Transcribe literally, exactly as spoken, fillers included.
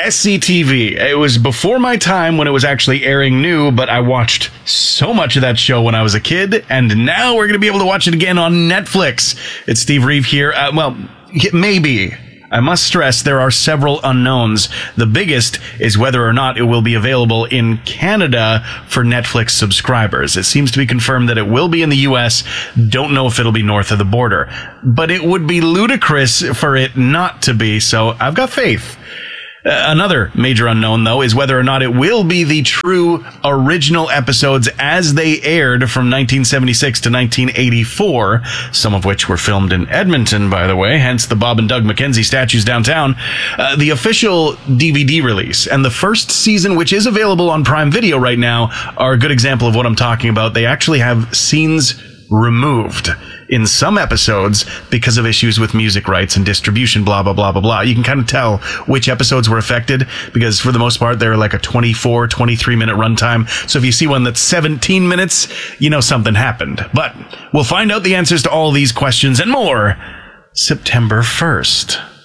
S C T V. It was before my time when it was actually airing new, but I watched so much of that show when I was a kid, and now we're going to be able to watch it again on Netflix. It's Steve Reeve here. Uh, well, maybe. I must stress there are several unknowns. The biggest is whether or not it will be available in Canada for Netflix subscribers. It seems to be confirmed that it will be in the U S. Don't know if it'll be north of the border. But it would be ludicrous for it not to be, so I've got faith. Uh, another major unknown, though, is whether or not it will be the true original episodes as they aired from nineteen seventy-six to nineteen eighty-four, some of which were filmed in Edmonton, by the way, hence the Bob and Doug McKenzie statues downtown. Uh, the official D V D release and the first season, which is available on Prime Video right now, are a good example of what I'm talking about. They actually have scenes removed in some episodes because of issues with music rights and distribution, blah, blah, blah, blah, blah. You can kind of tell which episodes were affected because for the most part, they're like a twenty-four, twenty-three minute runtime. So if you see one that's seventeen minutes, you know something happened. But we'll find out the answers to all these questions and more September first.